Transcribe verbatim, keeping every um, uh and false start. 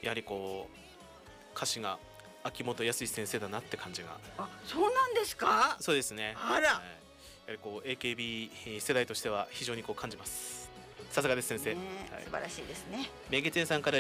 やはりこう歌詞が秋元康先生だなって感じが。 あ、そうなんですか。 そうですね。 あら、 はい、やはりこう エーケービー 世代としては非常にこう感じます。さすがです先生、 ね、 はい、 素晴らしいですね。 明月園さんから